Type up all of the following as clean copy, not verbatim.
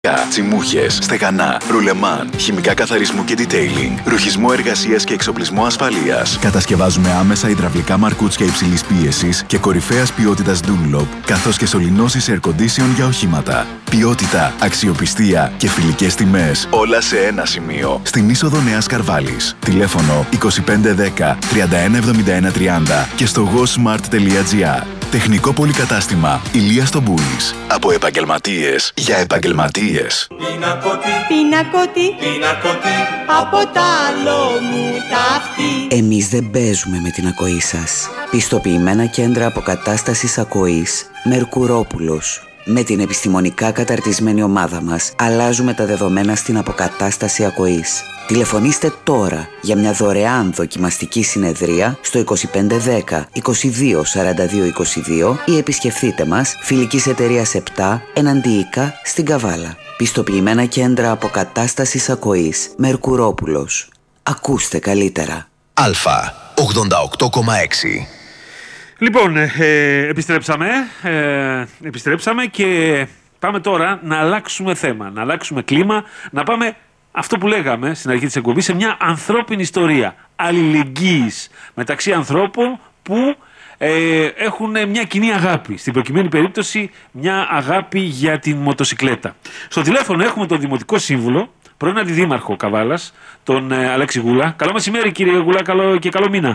Τσιμούχες, στεγανά, ρουλεμάν, χημικά καθαρισμού και detailing, ρουχισμό εργασίας και εξοπλισμό ασφαλείας. Κατασκευάζουμε άμεσα υδραυλικά μαρκούτσια υψηλής πίεσης και κορυφαίας ποιότητας Dunlop, καθώς και σωληνώσεις air condition για οχήματα. Ποιότητα, αξιοπιστία και φιλικές τιμές, όλα σε ένα σημείο. Στην είσοδο Νέας Καρβάλης. Τηλέφωνο 2510 317130 και στο gosmart.gr. Τεχνικό πολυκατάστημα Ηλίας Στομπούλης. Από επαγγελματίες για επαγγελματίες. Πινακότι, από τα άλλο μου ταύτη. Εμείς δεν παίζουμε με την ακοή σας. Πιστοποιημένα κέντρα αποκατάστασης ακοής Μερκουρόπουλος. Με την επιστημονικά καταρτισμένη ομάδα μας αλλάζουμε τα δεδομένα στην αποκατάσταση ακοής. Τηλεφωνήστε τώρα για μια δωρεάν δοκιμαστική συνεδρία στο 2510 22 42 22 ή επισκεφθείτε μας Φιλικής Εταιρείας 7 Εναντίικα στην Καβάλα. Πιστοποιημένα κέντρα αποκατάστασης ακοής Μερκουρόπουλος. Ακούστε καλύτερα. Αλφα 88,6. Λοιπόν, επιστρέψαμε και πάμε τώρα να αλλάξουμε θέμα, να αλλάξουμε κλίμα, να πάμε αυτό που λέγαμε στην αρχή της εκπομπής, σε μια ανθρώπινη ιστορία αλληλεγγύης μεταξύ ανθρώπων που έχουν μια κοινή αγάπη. Στην προκειμένη περίπτωση μια αγάπη για την μοτοσικλέτα. Στο τηλέφωνο έχουμε τον Δημοτικό Σύμβουλο, πρώην Αντιδήμαρχο Καβάλας, τον Αλέξη Γούλα. Καλό μεσημέρι κύριε Γούλα και καλό μήνα.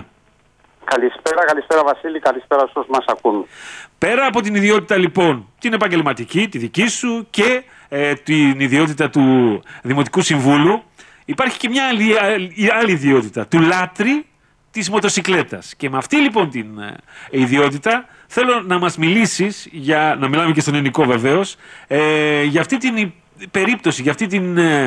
Καλησπέρα Βασίλη, καλησπέρα στους όσους μας ακούν. Πέρα από την ιδιότητα λοιπόν, την επαγγελματική, τη δική σου και την ιδιότητα του Δημοτικού Συμβούλου, υπάρχει και μια άλλη ιδιότητα, του λάτρη της μοτοσικλέτας. Και με αυτή λοιπόν την ιδιότητα θέλω να μας μιλήσεις, να μιλάμε και στον ελληνικό βεβαίως, για αυτή την περίπτωση, για αυτή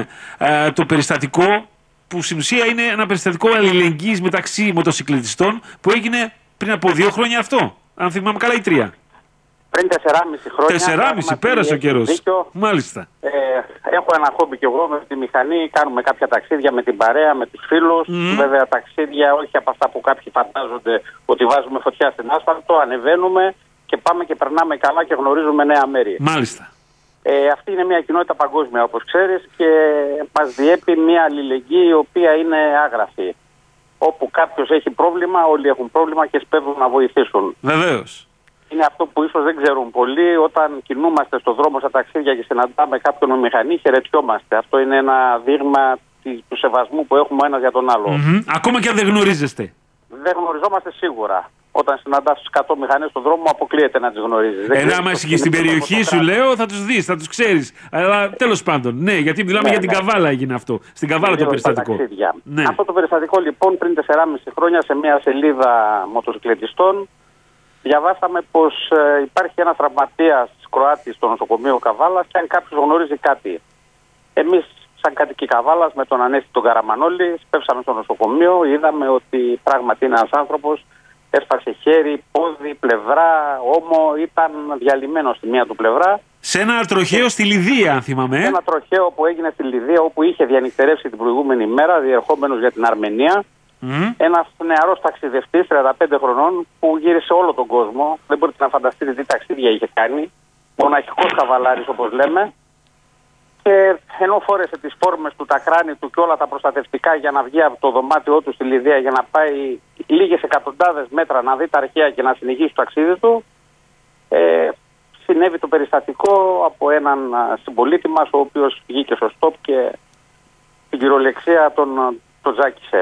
το περιστατικό που στην ουσία είναι ένα περιστατικό αλληλεγγύης μεταξύ μοτοσικλετιστών που έγινε πριν από 2 χρόνια αυτό, αν θυμάμαι καλά, ή 3. Πριν 4,5 χρόνια. 4,5, πέρασε ο καιρός. Μάλιστα. Έχω ένα χόμπι κι εγώ με τη μηχανή, κάνουμε κάποια ταξίδια με την παρέα, με τους φίλους. Βέβαια ταξίδια όχι από αυτά που κάποιοι φαντάζονται ότι βάζουμε φωτιά στην άσφαλτο, ανεβαίνουμε και πάμε και περνάμε καλά και γνωρίζουμε νέα μέρη. Μάλιστα. Αυτή είναι μια κοινότητα παγκόσμια όπως ξέρεις και μας διέπει μια αλληλεγγύη η οποία είναι άγραφη. Όπου κάποιος έχει πρόβλημα, όλοι έχουν πρόβλημα και σπέβδουν να βοηθήσουν. Βεβαίως. Είναι αυτό που ίσως δεν ξέρουν πολλοί. Όταν κινούμαστε στον δρόμο στα ταξίδια και συναντάμε κάποιον με μηχανή, χαιρετιόμαστε. Αυτό είναι ένα δείγμα του σεβασμού που έχουμε ο ένας για τον άλλο. Ακόμα και αν δεν γνωρίζεστε. Δεν γνωριζόμαστε σίγουρα. Όταν συναντάς 100 μηχανές στον δρόμο, αποκλείεται να τις γνωρίζεις. Άμα είσαι στην περιοχή σου, λέω, θα τους δεις, θα τους ξέρεις. Αλλά τέλος πάντων, ναι, γιατί μιλάμε για την Καβάλα έγινε αυτό. Στην Καβάλα το περιστατικό. Ναι. Αυτό το περιστατικό λοιπόν πριν 4,5 χρόνια σε μια σελίδα μοτοσικλετιστών διαβάσαμε πως υπάρχει ένας τραυματίας Κροάτης στο νοσοκομείο Καβάλας και αν κάποιος γνωρίζει κάτι. Εμείς σαν κατοικοί Καβάλας με τον Ανέστη τον Καραμανόλη σπεύσαμε στο νοσοκομείο, είδαμε ότι πράγματι είναι ένας άνθρωπος, έσπασε χέρι, πόδι, πλευρά, ώμο, ήταν διαλυμένο στη μία του πλευρά. Σε ένα τροχαίο στη Λιδία, αν θυμάμαι. Ένα τροχαίο που έγινε στη Λιδία, όπου είχε διανυκτερεύσει την προηγούμενη μέρα, διερχόμενος για την Αρμενία. Ένας νεαρός ταξιδευτής, 35 χρονών, που γύρισε όλο τον κόσμο. Δεν μπορείτε να φανταστείτε τι ταξίδια είχε κάνει. Μοναχικός καβαλάρης, όπως λέμε. Και ενώ φόρεσε τις φόρμες του, τα κράνη του και όλα τα προστατευτικά για να βγει από το δωμάτιό του στη Λιδία για να πάει λίγες εκατοντάδες μέτρα να δει τα αρχαία και να συνεχίσει το ταξίδι του, συνέβη το περιστατικό από έναν συμπολίτη μας, ο οποίος βγήκε στο στόπ και την κυριολεξία τον τζάκισε.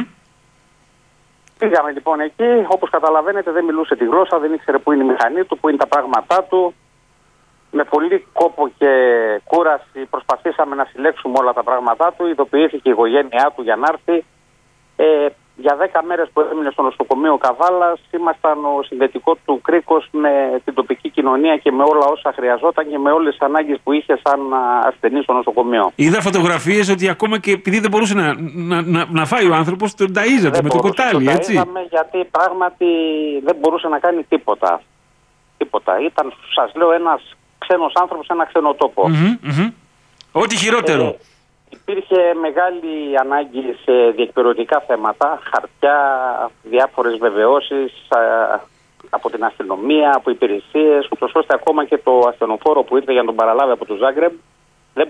Πήγαμε λοιπόν εκεί, όπως καταλαβαίνετε δεν μιλούσε τη γλώσσα, δεν ήξερε που είναι η μηχανή του, που είναι τα πράγματά του. Με πολύ κόπο και κούραση προσπαθήσαμε να συλλέξουμε όλα τα πράγματά του, ειδοποιήθηκε η οικογένειά του για να έρθει. Για 10 μέρες που έμεινε στο νοσοκομείο Καβάλας ήμασταν ο συνδετικό του κρίκος με την τοπική κοινωνία και με όλα όσα χρειαζόταν και με όλες τις ανάγκες που είχε σαν ασθενή στο νοσοκομείο. Είδα φωτογραφίες ότι ακόμα και επειδή δεν μπορούσε να φάει ο άνθρωπος, τον ταΐζατε με το κοτάλι, έτσι. Τον ταΐζαμε γιατί πράγματι δεν μπορούσε να κάνει τίποτα. Ήταν, σας λέω, ένας ξένος άνθρωπος σε ένα ξένο τόπο. Ό,τι χειρότερο. Υπήρχε μεγάλη ανάγκη σε διεκπαιρεωτικά θέματα, χαρτιά, διάφορες βεβαιώσεις από την αστυνομία, από υπηρεσίες, ούτως ώστε ακόμα και το ασθενοφόρο που ήρθε για να τον παραλάβει από το Ζάγκρεμπ